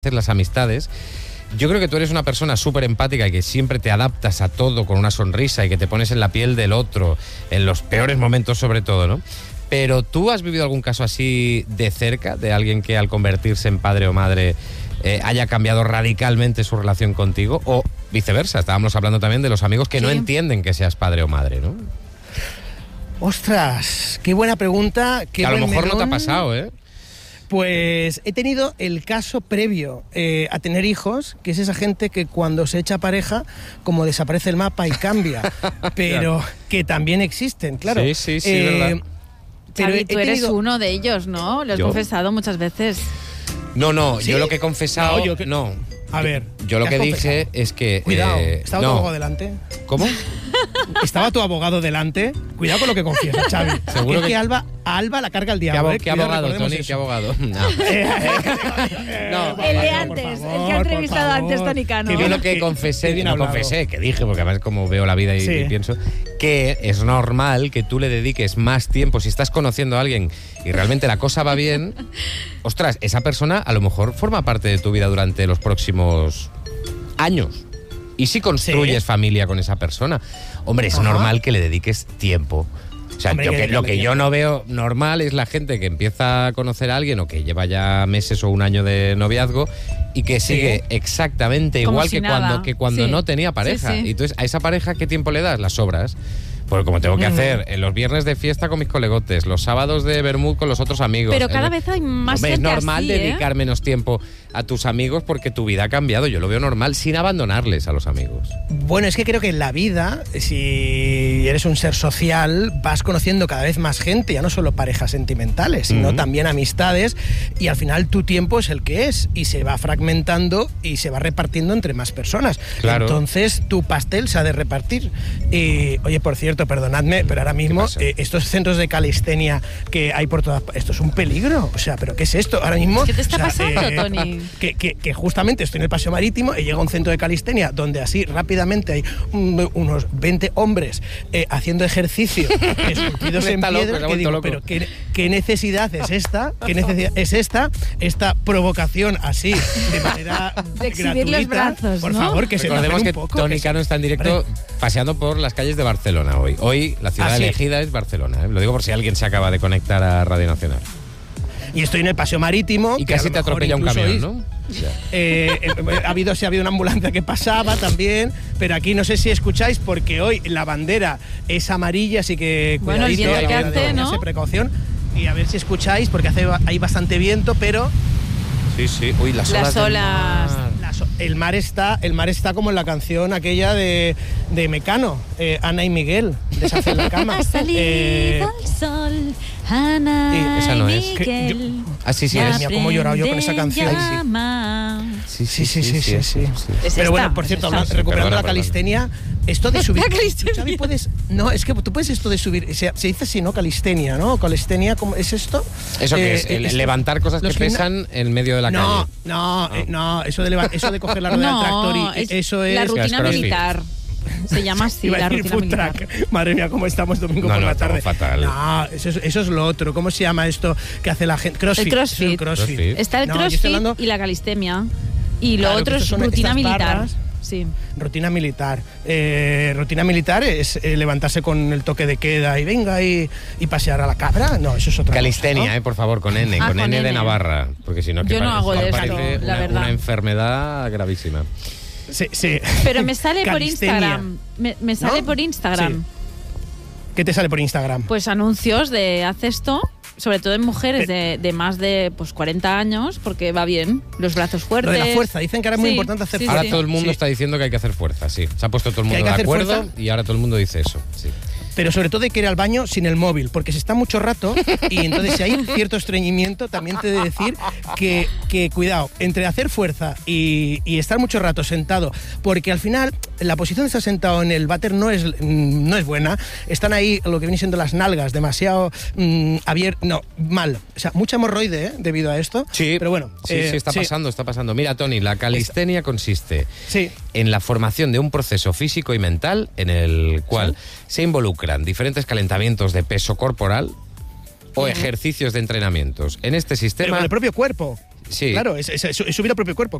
las amistades. Yo creo que tú eres una persona súper empática y que siempre te adaptas a todo con una sonrisa y que te pones en la piel del otro, en los peores momentos sobre todo, ¿no? Pero ¿tú has vivido algún caso así de cerca, de alguien que al convertirse en padre o madre haya cambiado radicalmente su relación contigo? O viceversa, estábamos hablando también de los amigos que no entienden que seas padre o madre, ¿no? Ostras, qué buena pregunta. Que a lo mejor no te ha pasado, ¿eh? Pues he tenido el caso previo a tener hijos, que es esa gente que cuando se echa pareja, como desaparece el mapa y cambia, pero que también existen, claro. Sí, verdad. Pero Xavi, tú eres uno de ellos, ¿no? Lo has confesado muchas veces. No, ¿Sí? yo lo que he confesado... No. A ver, yo lo que dije es que... Cuidado, ¿estaba tu abogado delante? ¿Cómo? ¿Estaba tu abogado delante? Cuidado con lo que confiesas, Xavi. Seguro es que a Alba la carga el diablo. ¿Qué abogado, Tony? ¿Qué abogado? No. El de antes, el que ha entrevistado antes Tony Cano. Yo lo que confesé, que dije, porque además como veo la vida y pienso, que es normal que tú le dediques más tiempo. Si estás conociendo a alguien y realmente la cosa va bien, ostras, esa persona a lo mejor forma parte de tu vida durante los próximos años. Y si construyes familia con esa persona, hombre, es normal que le dediques tiempo. O sea, hombre, lo que yo no veo normal es la gente que empieza a conocer a alguien o que lleva ya meses o un año de noviazgo y que sigue exactamente como igual si que cuando no tenía pareja. Y entonces, ¿a esa pareja qué tiempo le das? Las sobras. Porque como tengo que hacer los viernes de fiesta con mis colegotes, los sábados de vermut con los otros amigos. Pero cada vez hay más gente. Es normal así, dedicar menos tiempo a tus amigos porque tu vida ha cambiado. Yo lo veo normal sin abandonarles a los amigos. Bueno, es que creo que en la vida, si eres un ser social, vas conociendo cada vez más gente, ya no solo parejas sentimentales, sino también amistades, y al final tu tiempo es el que es, y se va fragmentando y se va repartiendo entre más personas. Claro. Entonces tu pastel se ha de repartir. Oye, por cierto, perdonadme, pero ahora mismo estos centros de calistenia que hay por todas... Esto es un peligro. O sea, ¿pero qué es esto? Ahora mismo... ¿Qué te está pasando, Tony? Que justamente estoy en el paseo marítimo y llega a un centro de calistenia donde así rápidamente hay unos 20 hombres haciendo ejercicio esculpidos en piedra, que digo, pero ¿qué necesidad es esta? ¿Qué necesidad es esta provocación así, de manera de exhibir gratuita? Los brazos, por ¿no? favor, que recordemos se que poco, Tony Cano está en directo paseando por las calles de Barcelona hoy. Hoy la ciudad elegida es Barcelona, ¿eh? Lo digo por si alguien se acaba de conectar a Radio Nacional. Y estoy en el paseo marítimo. Y casi te atropella un camión, ¿no? Ha habido una ambulancia que pasaba también, pero aquí no sé si escucháis porque hoy la bandera es amarilla, así que cuidadito, el viento que hace, ¿no? Precaución. Y a ver si escucháis porque hay bastante viento, pero... Sí. Uy, las olas. El mar está como en la canción aquella de Mecano, Ana y Miguel, Deshacer la cama. Ha salido el sol, Ana esa no y es. Miguel. Sí es. Mira cómo he llorado yo con esa canción. Sí. Pero bueno, por cierto, recuperando la calistenia, esto de subir... Xavi, es que tú puedes esto de subir, se dice así, ¿no? Calistenia, ¿no? Calistenia, ¿cómo es esto? ¿Eso qué es? Levantar cosas que pesan en medio de la calle. No, eso de coger la rueda del tractor y eso es... La rutina militar. Se llama así, la rutina militar. Madre mía, cómo estamos domingo por la tarde. Fatal. No, eso es lo otro. ¿Cómo se llama esto que hace la gente? CrossFit. El CrossFit. Está el CrossFit y la calistenia. Y lo otro es rutina militar. Sí. Rutina militar. Rutina militar es levantarse con el toque de queda y venga y pasear a la cabra. No, eso es otra calistenia, cosa, ¿no? Por favor, con N, con N de Navarra. Porque si no, yo no hago de esto, la verdad. Una enfermedad gravísima. Sí. Pero me sale por Instagram. Me sale por Instagram. Sí. ¿Qué te sale por Instagram? Pues anuncios de haz esto, sobre todo en mujeres de más de 40 años, porque va bien, los brazos fuertes. Lo de la fuerza, dicen que ahora es muy importante hacer fuerza. Ahora todo el mundo está diciendo que hay que hacer fuerza, sí. Se ha puesto todo el mundo de acuerdo y ahora todo el mundo dice eso, sí. Pero sobre todo hay que ir al baño sin el móvil, porque se está mucho rato y entonces si hay cierto estreñimiento, también te he de decir que cuidado, entre hacer fuerza y estar mucho rato sentado, porque al final la posición de estar sentado en el váter no es buena, están ahí lo que vienen siendo las nalgas demasiado abiertas, mal, o sea, mucha hemorroide debido a esto. Sí, pero bueno. Sí, está pasando. Mira, Tony, la calistenia consiste en la formación de un proceso físico y mental en el cual se involucran diferentes calentamientos de peso corporal o ejercicios de entrenamientos. En este sistema... Pero con el propio cuerpo. Sí. Claro, es subir al propio cuerpo.